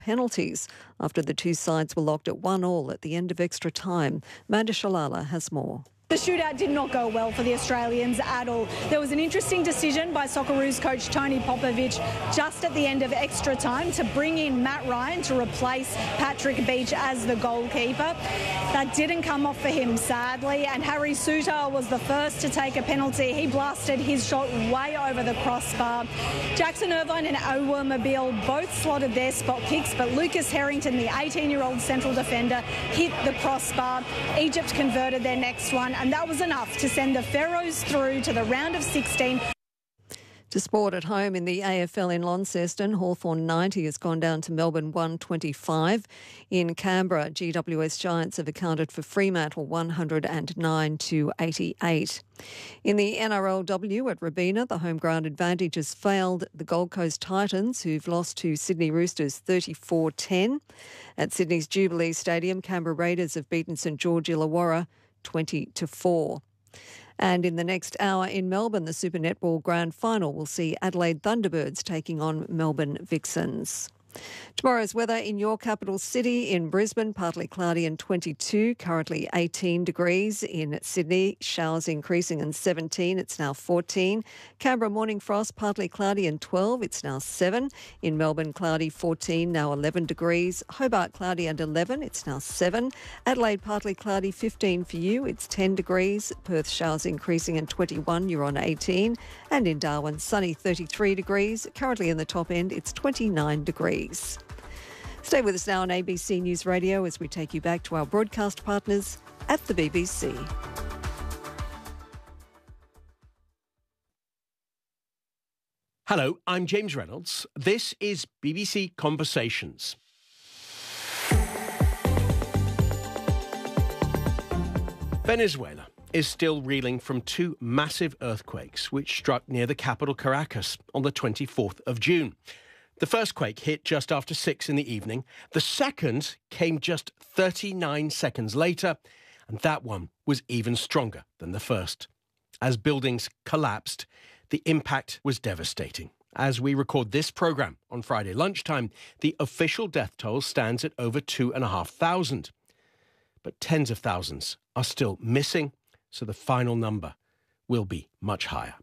penalties after the two sides were locked at 1-1 at the end of extra time. Manda Shalala has more. The shootout did not go well for the Australians at all. There was an interesting decision by Socceroos coach Tony Popovic just at the end of extra time to bring in Matt Ryan to replace Patrick Beach as the goalkeeper. That didn't come off for him, sadly, and Harry Suter was the first to take a penalty. He blasted his shot way over the crossbar. Jackson Irvine and Owen Mobile both slotted their spot kicks, but Lucas Harrington, the 18-year-old central defender, hit the crossbar. Egypt converted their next one, and that was enough to send the Pharaohs through to the round of 16. To sport at home in the AFL in Launceston, Hawthorn 90 has gone down to Melbourne 125. In Canberra, GWS Giants have accounted for Fremantle 109-88. In the NRLW at Robina, the home ground advantage has failed the Gold Coast Titans, who've lost to Sydney Roosters 34-10. At Sydney's Jubilee Stadium, Canberra Raiders have beaten St George Illawarra 20-4. And in the next hour in Melbourne, the Super Netball Grand Final will see Adelaide Thunderbirds taking on Melbourne Vixens. Tomorrow's weather in your capital city. In Brisbane, partly cloudy and 22, currently 18 degrees. In Sydney, showers increasing and 17, it's now 14. Canberra, morning frost, partly cloudy and 12, it's now 7. In Melbourne, cloudy, 14, now 11 degrees. Hobart, cloudy and 11, it's now 7. Adelaide, partly cloudy, 15 for you, it's 10 degrees. Perth, showers increasing and 21, you're on 18. And in Darwin, sunny, 33 degrees. Currently in the top end, it's 29 degrees. Stay with us now on ABC News Radio as we take you back to our broadcast partners at the BBC. Hello, I'm James Reynolds. This is BBC Conversations. Venezuela is still reeling from two massive earthquakes which struck near the capital Caracas on the 24th of June. The first quake hit just after 6 in the evening. The second came just 39 seconds later, and that one was even stronger than the first. As buildings collapsed, the impact was devastating. As we record this programme on Friday lunchtime, the official death toll stands at over 2,500. But tens of thousands are still missing, so the final number will be much higher.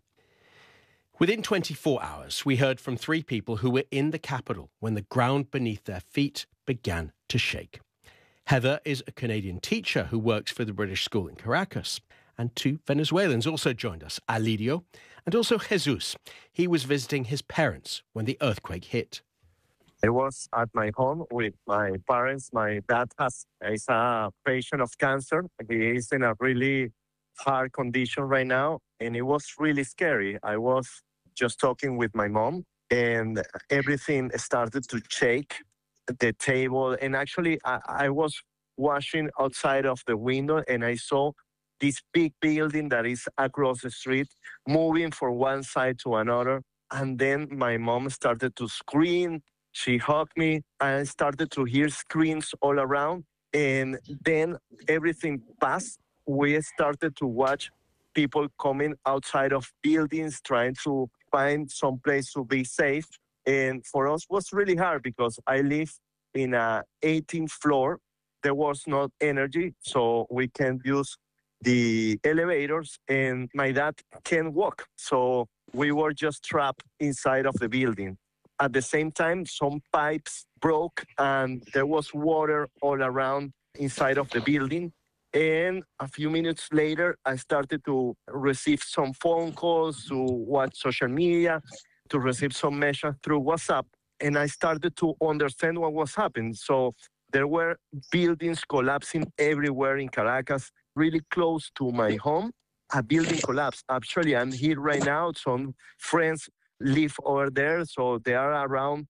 Within 24 hours, we heard from 3 people who were in the capital when the ground beneath their feet began to shake. Heather is a Canadian teacher who works for the British School in Caracas. And 2 Venezuelans also joined us, Alidio and also Jesus. He was visiting his parents when the earthquake hit. I was at my home with my parents. My dad is a patient of cancer. He is in a really hard condition right now, and it was really scary. I was just talking with my mom, and everything started to shake, the table. And actually, I was watching outside of the window, and I saw this big building that is across the street moving from one side to another. And then my mom started to scream. She hugged me. I started to hear screams all around. And then everything passed. We started to watch people coming outside of buildings, trying to find some place to be safe. And for us, it was really hard because I live in a 18th floor. There was no energy, so we can't use the elevators, and my dad can't walk. So we were just trapped inside of the building. At the same time, some pipes broke, and there was water all around inside of the building. And a few minutes later, I started to receive some phone calls, to watch social media, to receive some messages through WhatsApp. And I started to understand what was happening. So there were buildings collapsing everywhere in Caracas, really close to my home. A building collapsed. Actually, I'm here right now. Some friends live over there. So there are around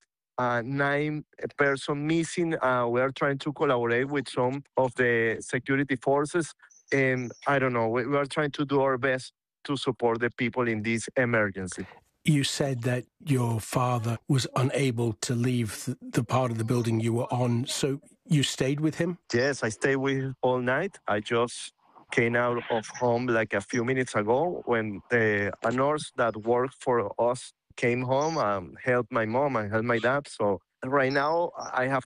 9 persons missing. We are trying to collaborate with some of the security forces. And I don't know, we are trying to do our best to support the people in this emergency. You said that your father was unable to leave the part of the building you were on, so you stayed with him? Yes, I stayed with him all night. I just came out of home like a few minutes ago when a nurse that worked for us came home, helped my mom and helped my dad. So Right now, I have